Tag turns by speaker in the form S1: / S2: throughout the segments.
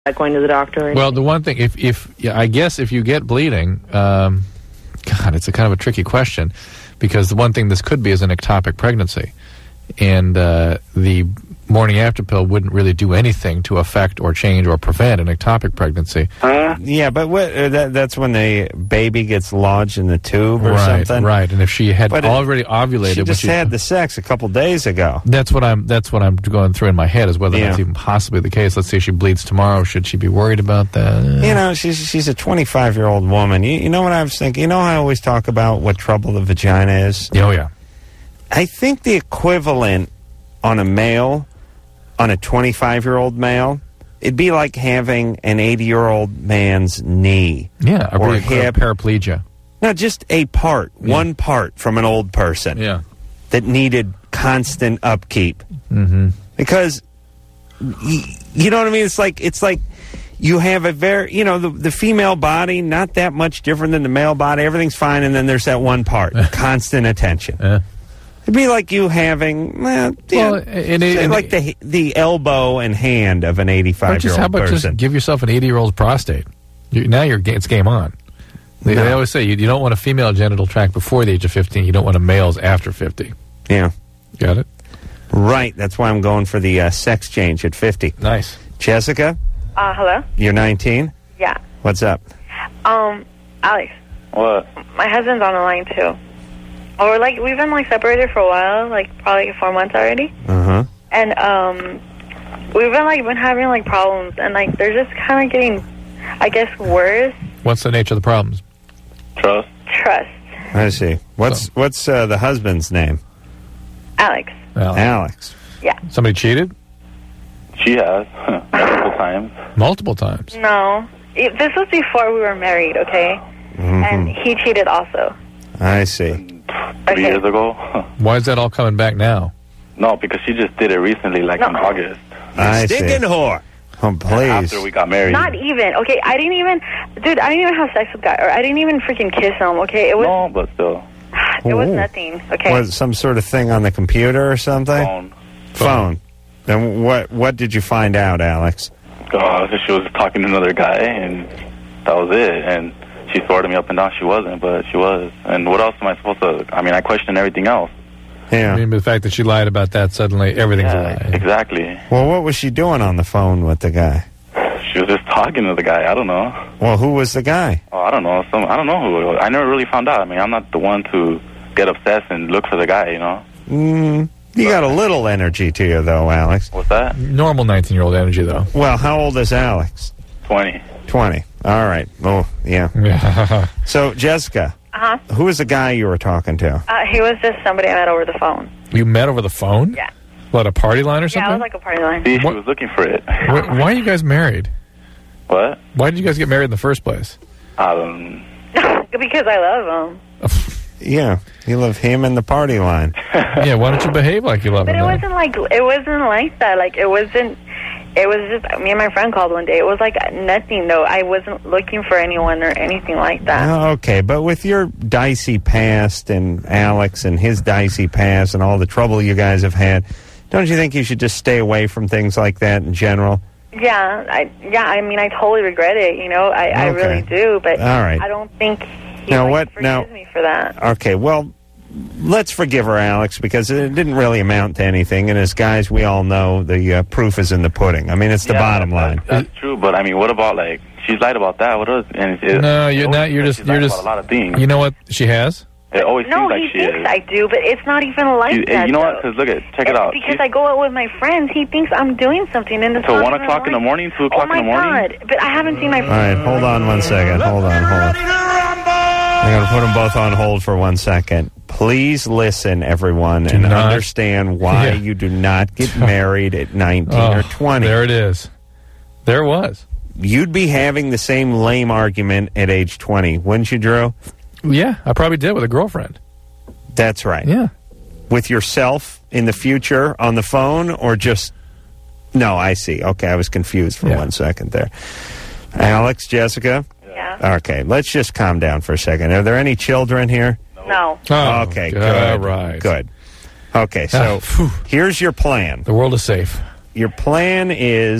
S1: going to the doctor?
S2: Well, the one thing, I guess if you get bleeding, God, it's a kind of a tricky question, because the one thing this could be is an ectopic pregnancy, and the morning after pill wouldn't really do anything to affect or change or prevent an ectopic pregnancy.
S3: Yeah, but that's when the baby gets lodged in the tube or something.
S2: Right, and if she had already ovulated,
S3: she just had the sex a couple days ago.
S2: That's what I'm going through in my head, is whether that's even possibly the case. Let's say she bleeds tomorrow. Should she be worried about that?
S3: You know, she's a 25-year-old woman. You know what I was thinking? You know, I always talk about what trouble the vagina is.
S2: Oh yeah.
S3: I think the equivalent on a male, on a 25-year-old male, it'd be like having an 80-year-old man's knee.
S2: Yeah,
S3: or hip.
S2: Paraplegia.
S3: No, just a part, one part from an old person.
S2: Yeah.
S3: That needed constant upkeep.
S2: Mm-hmm.
S3: Because, you know what I mean? It's like you have a very, the female body, not that much different than the male body. Everything's fine, and then there's that one part, constant attention. It'd be like you having, like the elbow and hand of an 85-year-old person.
S2: How about just give yourself an 80-year-old's prostate? It's game on. They always say you don't want a female genital tract before the age of 15. You don't want a male's after 50.
S3: Yeah.
S2: Got it?
S3: Right. That's why I'm going for the sex change at 50.
S2: Nice.
S3: Jessica?
S4: Hello?
S3: You're 19?
S4: Yeah.
S3: What's up?
S4: Alex.
S5: What?
S4: My husband's on the line, too. We've been, separated for a while, probably 4 months already.
S3: Uh-huh.
S4: And, we've been having, problems, and, they're just kind of getting, I guess, worse.
S2: What's the nature of the problems?
S5: Trust.
S3: I see. What's the husband's name?
S4: Alex.
S3: Alex.
S4: Yeah.
S2: Somebody cheated?
S5: She has. Multiple times.
S2: Multiple times?
S4: No. This was before we were married, okay?
S3: Mm-hmm.
S4: And he cheated also.
S3: I see.
S5: 3 years ago.
S2: Why is that all coming back now?
S5: No, because she just did it recently, in August.
S3: I see.
S1: Stinking whore.
S3: Oh, please.
S5: And after we got married.
S4: Not even. Okay, I didn't even have sex with guy, or I didn't even freaking kiss him, okay? It was...
S5: No, but still.
S4: It was nothing, okay?
S3: Was it some sort of thing on the computer or something? Phone. Then what did you find out, Alex?
S5: She was talking to another guy, and that was it. And she swore to me up and down she wasn't, but she was. And what else am I supposed to... I mean, I questioned everything else.
S3: Yeah.
S2: I mean, the fact that she lied about that, suddenly everything's a lie.
S5: Exactly.
S3: Well, what was she doing on the phone with the guy?
S5: She was just talking to the guy. I don't know.
S3: Well, who was the guy?
S5: Oh, I don't know. I don't know who it was. I never really found out. I mean, I'm not the one to get obsessed and look for the guy,
S3: You got a little energy to you, though, Alex.
S5: What's that?
S2: Normal 19-year-old energy, though.
S3: Well, how old is Alex?
S5: 20.
S3: 20. All right. Oh, yeah. So, Jessica.
S4: Uh-huh.
S3: Who was the guy you were talking to?
S4: He was just somebody I met over the phone.
S2: You met over the phone?
S4: Yeah.
S2: What, a party line or something?
S4: Yeah, it was like a party line.
S5: See, she was looking for it.
S2: Why are you guys married?
S5: What?
S2: Why did you guys get married in the first place?
S4: Because I love him.
S3: Yeah, you love him and the party line.
S2: Yeah, why don't you behave like you love him?
S4: But it wasn't like that. It was just me and my friend called one day. It was like nothing, though. I wasn't looking for anyone or anything like that.
S3: Okay, but with your dicey past and Alex and his dicey past and all the trouble you guys have had, don't you think you should just stay away from things like that in general?
S4: Yeah, I mean, I totally regret it, I really do, but
S3: all right.
S4: I don't think he forgives me for that.
S3: Okay, well, let's forgive her, Alex, because it didn't really amount to anything, and as guys, we all know the proof is in the pudding. I mean, it's the bottom line.
S5: That's true, but I mean, what about, she's lied about that? What else?
S2: You're just
S5: about a lot of things.
S2: You know what she has?
S5: It always seems like she is.
S4: No, he thinks I do, but it's not even like that.
S5: You know what? Because check it out.
S4: Because I go out with my friends, he thinks I'm doing something. And
S5: so 1 o'clock in the morning, 2 o'clock in the morning?
S4: Oh, my God. But I haven't seen my friends.
S3: All right, hold on 1 second. Hold on. I'm going to put them both on hold for 1 second. Please listen, everyone, and understand why you do not get married at 19 or 20.
S2: There it is. There it was.
S3: You'd be having the same lame argument at age 20, wouldn't you, Drew?
S2: Yeah, I probably did with a girlfriend.
S3: That's right.
S2: Yeah.
S3: With yourself in the future on the phone, or just... No, I see. Okay, I was confused for 1 second there. Alex, Jessica?
S4: Yeah.
S3: Okay, let's just calm down for a second. Are there any children here?
S4: No.
S3: Oh, okay, good.
S2: Right.
S3: Good. Okay, so here's your plan.
S2: The world is safe.
S3: Your plan is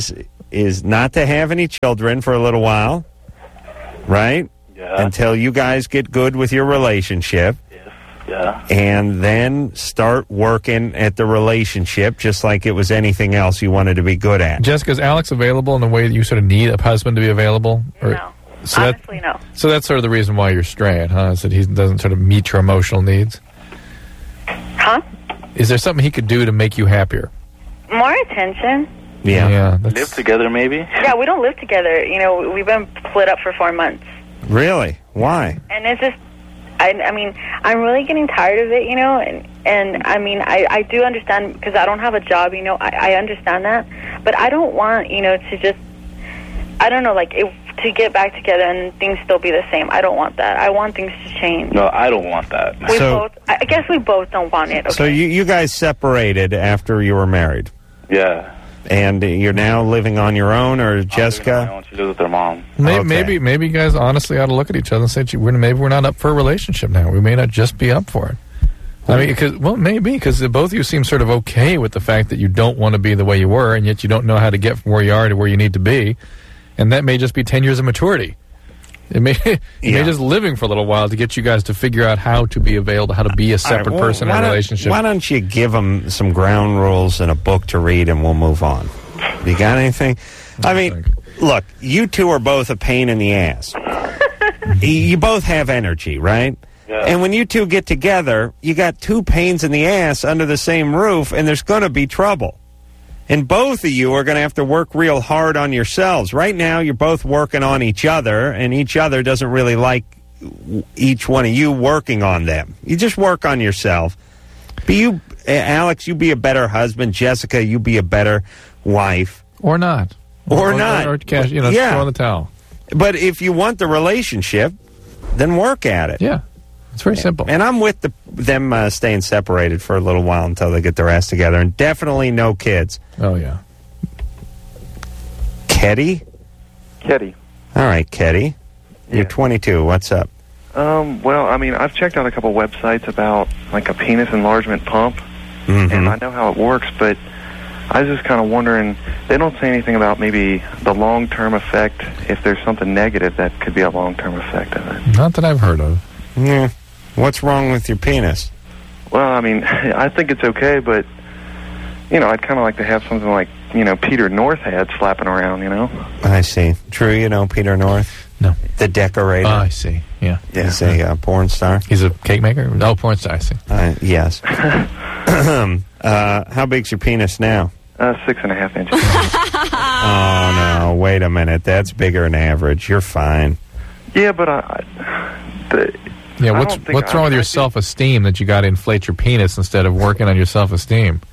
S3: is not to have any children for a little while, right?
S5: Yeah.
S3: Until you guys get good with your relationship.
S5: Yeah.
S3: And then start working at the relationship just like it was anything else you wanted to be good at.
S2: Jessica, is Alex available in the way that you sort of need a husband to be available? Or,
S4: No.
S2: so
S4: Honestly, no.
S2: So that's sort of the reason why you're straying, huh? Is that he doesn't sort of meet your emotional needs?
S4: Huh?
S2: Is there something he could do to make you happier?
S4: More attention.
S3: Yeah.
S5: Live together, maybe?
S4: Yeah, we don't live together. You know, we've been split up for 4 months.
S3: Really? Why?
S4: And it's just, I mean, I'm really getting tired of it, you know, and I mean, I do understand, because I don't have a job, you know, I understand that, but I don't want, you know, to just, I don't know, like, to get back together and things still be the same. I don't want that. I want things to change.
S5: No, I don't want that.
S4: I guess we both don't want it. Okay?
S3: So you guys separated after you were married,
S5: Yeah.
S3: and you're now living on your own, or
S5: I
S3: Jessica?
S5: want you to live with their mom.
S2: Maybe you guys honestly ought to look at each other and say, maybe we're not up for a relationship now. We may not just be up for it. I mean, maybe, because both of you seem sort of okay with the fact that you don't want to be the way you were, and yet you don't know how to get from where you are to where you need to be. And that may just be 10 years of maturity. It may just living for a little while to get you guys to figure out how to be available, how to be a separate person in a relationship.
S3: Why don't you give them some ground rules and a book to read, and we'll move on. You got anything? I mean, look, you two are both a pain in the ass. You both have energy, right?
S5: Yeah.
S3: And when you two get together, you got two pains in the ass under the same roof, and there's going to be trouble. And both of you are going to have to work real hard on yourselves. Right now, you're both working on each other, and each other doesn't really like each one of you working on them. You just work on yourself. Alex, you be a better husband. Jessica, you be a better wife.
S2: Or not.
S3: Or not.
S2: Or cash, throw in the towel.
S3: But if you want the relationship, then work at it.
S2: Yeah. It's very simple.
S3: And I'm with them staying separated for a little while until they get their ass together. And definitely no kids.
S2: Oh, yeah.
S3: Ketty?
S1: Ketty.
S3: All right, Ketty. You're
S1: Yeah.
S3: 22. What's up?
S1: Well, I mean, I've checked out a couple websites about, like, a penis enlargement pump, and I know how it works, but I was just kind of wondering, they don't say anything about maybe the long-term effect, if there's something negative that could be a long-term effect of it.
S2: Not that I've heard of.
S3: Yeah. What's wrong with your penis?
S1: Well, I mean, I think it's okay, but, I'd kind of like to have something like, Peter North had slapping around,
S3: I see. True, you know Peter North?
S2: No.
S3: The decorator.
S2: I see. Yeah.
S3: He's a porn star.
S2: He's a cake maker? No, porn star, I see.
S3: Yes. How big's your penis now?
S1: 6.5 inches.
S3: Oh, no. Wait a minute. That's bigger than average. You're fine.
S1: Yeah, but
S2: what's wrong with your self-esteem that you got to inflate your penis instead of working on your self-esteem?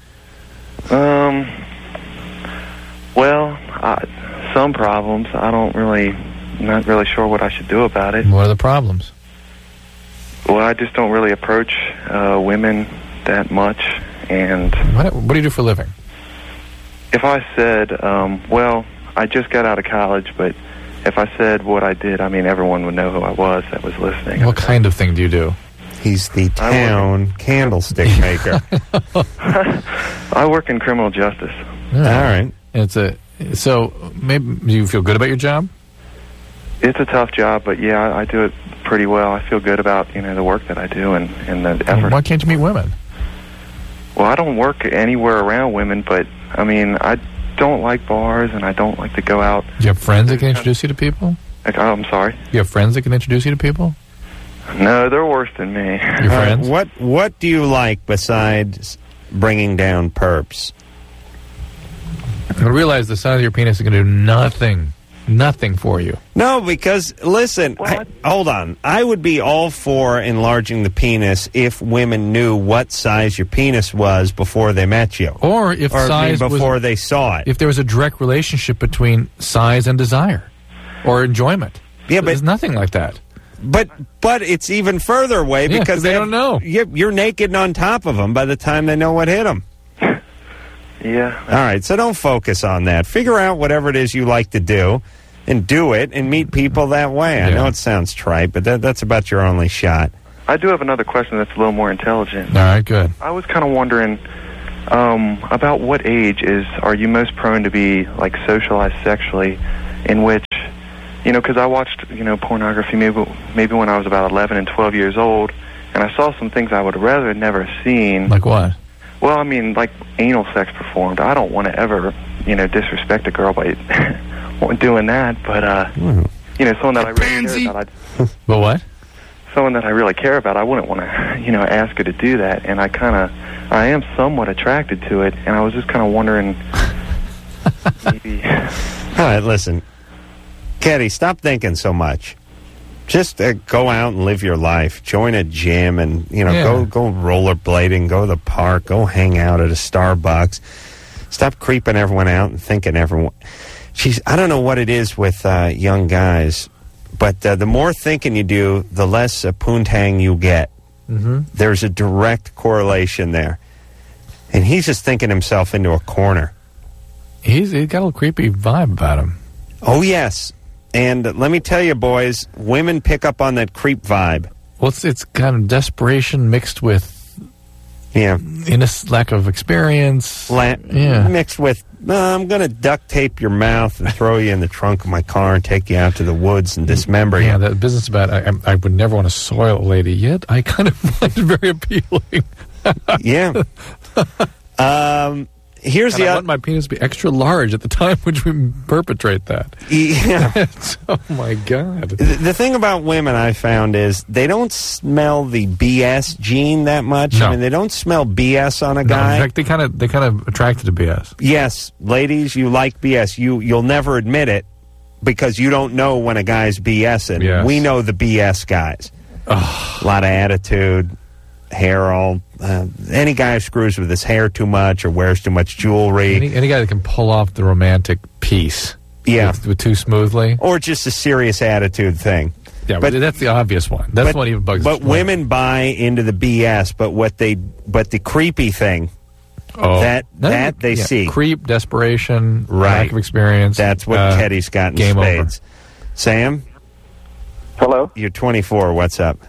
S1: Well, some problems. Not really sure what I should do about it.
S2: What are the problems?
S1: Well, I just don't really approach women that much, and
S2: What do you do for a living?
S1: if I said, well, I just got out of college, but if I said what I did, I mean, everyone would know who I was that was listening.
S2: What kind of thing do you do?
S3: He's the town candlestick maker.
S1: I work in criminal justice.
S2: All
S3: right.
S2: So maybe do you feel good about your job?
S1: It's a tough job, but yeah, I do it pretty well. I feel good about, the work that I do and the effort.
S2: Why can't you meet women?
S1: Well, I don't work anywhere around women, but, I mean, I don't like bars and I don't like to go out.
S2: Do you have friends that can introduce you to people?
S1: I'm sorry?
S2: You have friends that can introduce you to people?
S1: No, they're worse than me.
S2: Your friends?
S3: What do you like besides bringing down perps?
S2: I realize the size of your penis is going to do nothing for you.
S3: No, because, listen, hold on. I would be all for enlarging the penis if women knew what size your penis was before they met you.
S2: Or if
S3: before they saw it.
S2: If there was a direct relationship between size and desire or enjoyment.
S3: Yeah, but
S2: there's nothing like that.
S3: But it's even further away because
S2: they don't know.
S3: You're naked and on top of them by the time they know what hit them.
S1: Yeah.
S3: All right, so don't focus on that. Figure out whatever it is you like to do and do it and meet people that way. I know it sounds trite, but that's about your only shot.
S1: I do have another question that's a little more intelligent.
S2: All right, good.
S1: I was kind of wondering, About what age are you most prone to be like socialized sexually? In which, because I watched pornography maybe when I was about 11 and 12 years old, and I saw some things I would rather never seen.
S2: Like what?
S1: Well, I mean, like anal sex performed. I don't want to ever disrespect a girl by doing that, but someone that I really care about.
S2: But what?
S1: Someone that I really care about, I wouldn't want to, ask her to do that, and I am somewhat attracted to it, and I was just kind of wondering, maybe.
S3: All right, listen, Ketty, stop thinking so much. Just go out and live your life. Join a gym, and go rollerblading, go to the park, go hang out at a Starbucks. Stop creeping everyone out and thinking everyone. I don't know what it is with young guys, but the more thinking you do, the less poontang you get. Mm-hmm. There's a direct correlation there. And he's just thinking himself into a corner.
S2: He's got a little creepy vibe about him.
S3: Oh, yes. And let me tell you, boys, women pick up on that creep vibe.
S2: Well, it's kind of desperation mixed with lack of experience.
S3: Mixed with, I'm going to duct tape your mouth and throw you in the trunk of my car and take you out to the woods and dismember you.
S2: Yeah, that business about I would never want to soil a lady, yet I kind of find it very appealing.
S3: Yeah.
S2: I want my penis to be extra large at the time which we perpetrate that.
S3: Yeah.
S2: Oh, my God.
S3: The thing about women I found is they don't smell the BS gene that much.
S2: No.
S3: I mean, they don't smell BS on a guy.
S2: In fact, they kind of attracted to BS.
S3: Yes, ladies, you like BS. You'll never admit it because you don't know when a guy's BSing.
S2: Yes.
S3: We know the BS guys. A lot of attitude. Hair all any guy who screws with his hair too much or wears too much jewelry,
S2: any guy that can pull off the romantic piece with too smoothly, or
S3: just a serious attitude thing.
S2: Yeah, but that's the obvious one. That's one even bugs.
S3: But women buy into the BS. But the creepy thing that they see
S2: creep, desperation, lack of experience.
S3: That's what Ketty's got in spades. Over. Sam,
S6: hello.
S3: You're 24. What's up?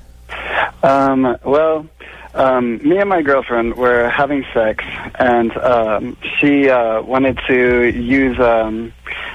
S6: Me and my girlfriend were having sex, and she wanted to use a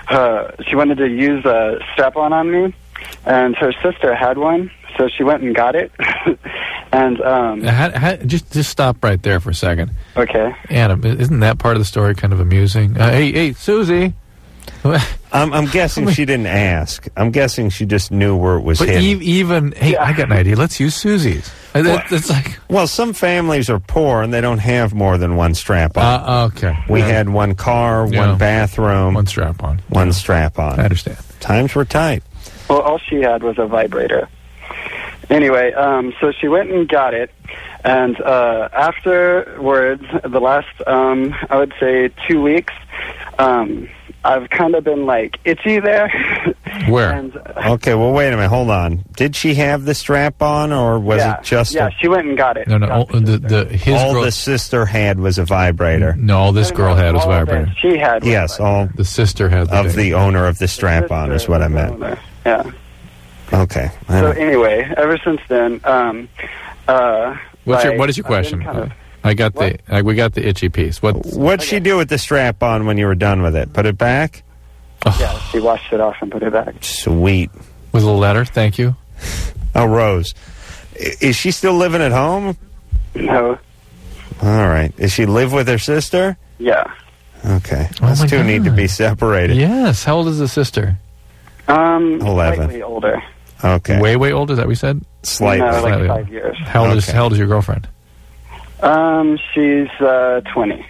S6: strap-on on me, and her sister had one, so she went and got it. And
S2: just stop right there for a second.
S6: Okay.
S2: Adam, isn't that part of the story kind of amusing? Hey, Susie.
S3: I'm guessing she didn't ask. I'm guessing she just knew where it was hidden.
S2: I got an idea. Let's use Susie's. It's like,
S3: well, some families are poor and they don't have more than one strap-on.
S2: Okay.
S3: We had one car, one bathroom,
S2: one strap-on.
S3: One strap-on.
S2: I understand.
S3: Times were tight.
S6: Well, all she had was a vibrator. Anyway, so she went and got it, and afterwards, the last, I would say 2 weeks, I've kind of been, itchy there.
S2: Where?
S3: Okay, well, wait a minute. Hold on. Did she have the strap-on, or was it just...
S6: Yeah, she went and got it.
S2: No. The
S3: sister had was a vibrator.
S2: No, all this girl had was a vibrator.
S6: She had
S3: all
S2: the sister had
S3: the owner of the strap-on is what I meant.
S6: Yeah.
S3: Okay.
S6: So anyway, ever since then,
S2: what is your question? We got the itchy piece.
S3: What'd she do with the strap-on when you were done with it? Put it back?
S6: Yeah, she washed it off and put it back.
S3: Sweet.
S2: With a letter, thank you.
S3: Oh, Rose. Is she still living at home?
S6: No.
S3: All right. Does she live with her sister?
S6: Yeah.
S3: Okay. Those two need to be separated.
S2: Yes. How old is the sister?
S3: 11.
S6: Slightly older.
S3: Okay.
S2: Way older, is that what we said?
S3: Slightly.
S6: No,
S2: Slightly
S6: 5 years.
S2: How old is your girlfriend?
S6: She's 20.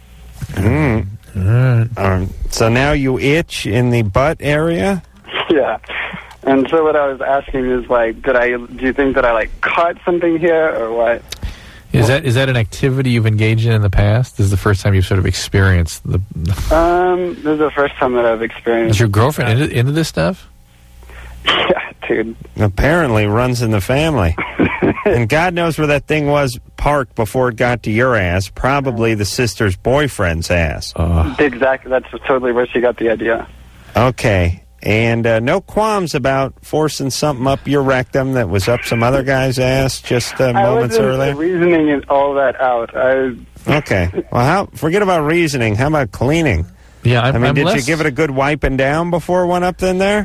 S3: So now you itch in the butt area?
S6: Yeah. And so what I was asking is, do you think that I, caught something here, or what?
S2: Is that an activity you've engaged in the past? This is the first time you've sort of experienced the...
S6: This is the first time that I've experienced...
S2: Is your girlfriend into this stuff?
S6: Yeah, dude.
S3: Apparently runs in the family. And God knows where that thing was parked before it got to your ass. Probably the sister's boyfriend's ass.
S6: Exactly. That's totally where she got the idea.
S3: Okay. And no qualms about forcing something up your rectum that was up some other guy's ass just moments earlier?
S6: I wasn't reasoning all that out.
S3: Okay. Well, forget about reasoning. How about cleaning?
S2: Yeah,
S3: did you give it a good wiping down before it went up in there?